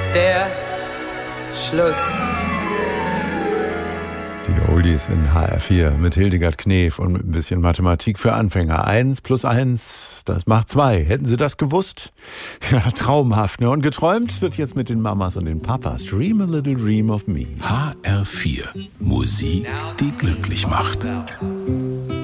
Der Schluss. Die Oldies in HR4 mit Hildegard Knef und mit ein bisschen Mathematik für Anfänger. 1 + 1, das macht 2. Hätten Sie das gewusst? Ja, traumhaft, ne? Und geträumt wird jetzt mit den Mamas und den Papas. Dream a little dream of me. HR4. Musik, die glücklich macht.